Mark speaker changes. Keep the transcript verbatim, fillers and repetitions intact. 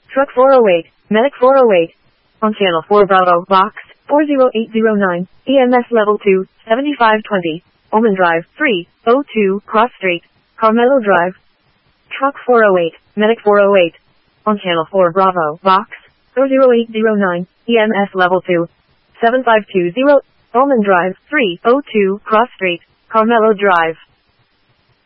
Speaker 1: Truck four oh eight, Medic four oh eight. On Channel four Bravo, Box, four oh eight oh nine, E M S Level two, seventy-five twenty, Oman Drive, three oh two, Cross Street, Carmelo Drive. Truck four oh eight, Medic four oh eight. On Channel four Bravo, Box, four oh eight oh nine, E M S Level two, seven five two zero, Oman Drive, three oh two, Cross Street, Carmelo Drive.